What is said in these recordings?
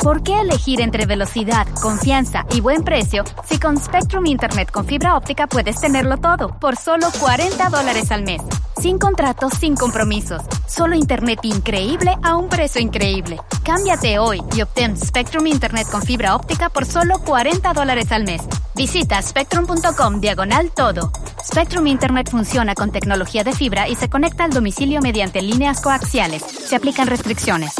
¿Por qué elegir entre velocidad, confianza y buen precio si con Spectrum Internet con fibra óptica puedes tenerlo todo por solo $40 al mes? Sin contratos, sin compromisos. Solo internet increíble a un precio increíble. Cámbiate hoy y obtén Spectrum Internet con fibra óptica por solo $40 al mes. Visita spectrum.com/todo. Spectrum Internet funciona con tecnología de fibra y se conecta al domicilio mediante líneas coaxiales. Se aplican restricciones.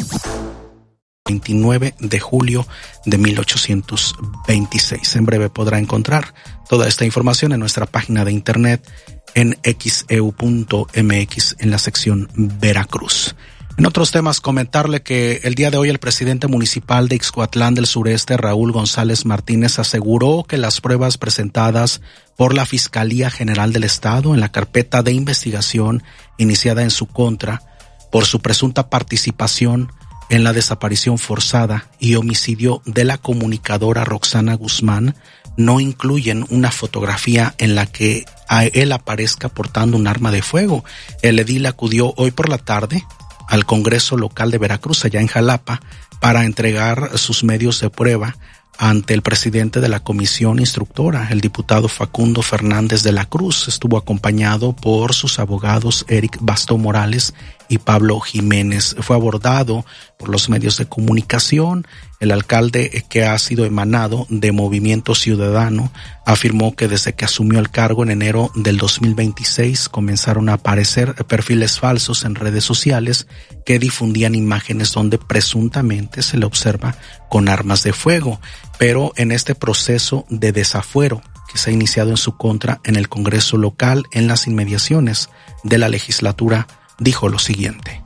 29 de julio de 1826. En breve podrá encontrar toda esta información en nuestra página de internet en xeu.mx en la sección Veracruz. En otros temas, comentarle que el día de hoy el presidente municipal de Ixcuatlán del Sureste, Raúl González Martínez, aseguró que las pruebas presentadas por la Fiscalía General del Estado en la carpeta de investigación iniciada en su contra por su presunta participación en la desaparición forzada y homicidio de la comunicadora Roxana Guzmán no incluyen una fotografía en la que a él aparezca portando un arma de fuego. El edil acudió hoy por la tarde al Congreso Local de Veracruz, allá en Jalapa, para entregar sus medios de prueba ante el presidente de la comisión instructora, el diputado Facundo Fernández de la Cruz. Estuvo acompañado por sus abogados Eric Bastó Morales y Pablo Jiménez. Fue abordado por los medios de comunicación. El alcalde, que ha sido emanado de Movimiento Ciudadano, afirmó que desde que asumió el cargo en enero del 2026 comenzaron a aparecer perfiles falsos en redes sociales que difundían imágenes donde presuntamente se le observa con armas de fuego. Pero en este proceso de desafuero que se ha iniciado en su contra en el Congreso local, en las inmediaciones de la legislatura, dijo lo siguiente.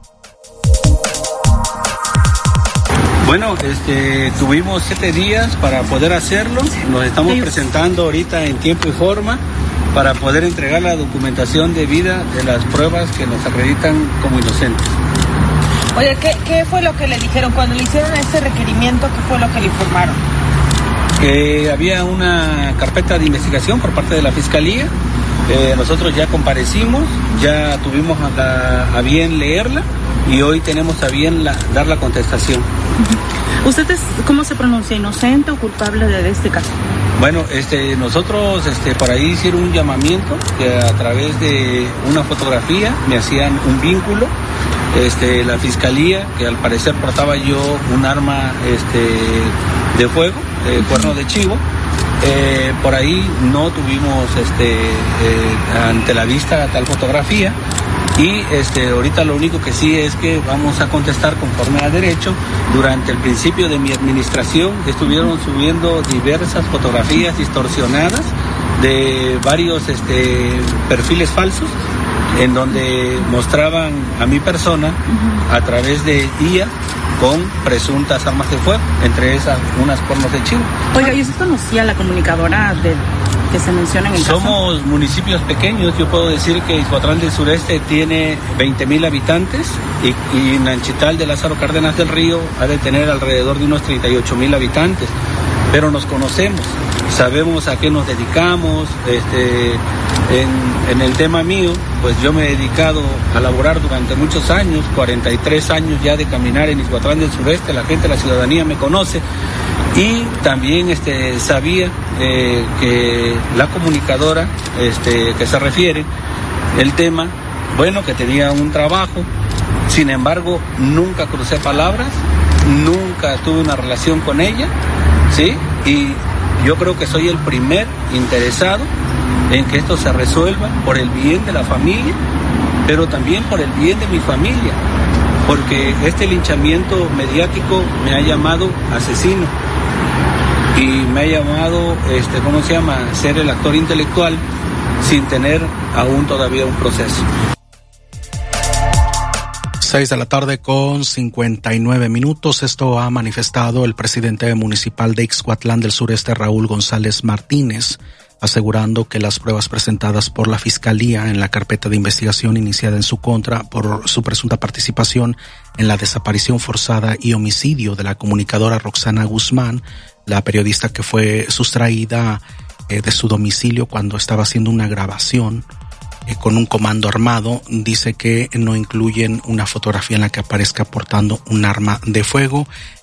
Bueno, tuvimos 7 días para poder hacerlo. Nos estamos presentando ahorita en tiempo y forma para poder entregar la documentación debida de las pruebas que nos acreditan como inocentes. Oye, ¿qué fue lo que le dijeron cuando le hicieron ese requerimiento? ¿Qué fue lo que le informaron? Que había una carpeta de investigación por parte de la Fiscalía. Nosotros ya comparecimos, ya tuvimos a bien leerla y hoy tenemos a bien dar la contestación. ¿Usted cómo se pronuncia, inocente o culpable de este caso? Bueno, nosotros por ahí hicieron un llamamiento que a través de una fotografía me hacían un vínculo. La Fiscalía, que al parecer portaba yo un arma de fuego, cuerno de chivo. Por ahí no tuvimos ante la vista tal fotografía y ahorita lo único que sí es que vamos a contestar conforme a derecho. Durante el principio de mi administración estuvieron subiendo diversas fotografías distorsionadas de varios perfiles falsos en donde mostraban a mi persona a través de IA con presuntas armas de fuego, entre esas unas cuernos de chivo. Oiga, ¿y usted conocía a la comunicadora que se menciona en el caso? Somos municipios pequeños. Yo puedo decir que Ixcuatlán del Sureste tiene 20,000 habitantes y Nanchital de Lázaro Cárdenas del Río ha de tener alrededor de unos 38,000 habitantes. Pero nos conocemos, sabemos a qué nos dedicamos. En el tema mío, pues yo me he dedicado a laborar durante muchos años, 43 años ya de caminar en Ixcuatlán del Sureste. La gente, la ciudadanía me conoce y también sabía que la comunicadora que se refiere, el tema, bueno, que tenía un trabajo. Sin embargo, nunca crucé palabras, nunca tuve una relación con ella, ¿sí? Y yo creo que soy el primer interesado en que esto se resuelva por el bien de la familia, pero también por el bien de mi familia, porque este linchamiento mediático me ha llamado asesino y me ha llamado, ser el actor intelectual sin tener aún todavía un proceso. 6:59 p.m. Esto ha manifestado el presidente municipal de Ixcuatlán del Sureste, Raúl González Martínez, asegurando que las pruebas presentadas por la Fiscalía en la carpeta de investigación iniciada en su contra por su presunta participación en la desaparición forzada y homicidio de la comunicadora Roxana Guzmán, la periodista que fue sustraída de su domicilio cuando estaba haciendo una grabación con un comando armado, dice que no incluyen una fotografía en la que aparezca portando un arma de fuego.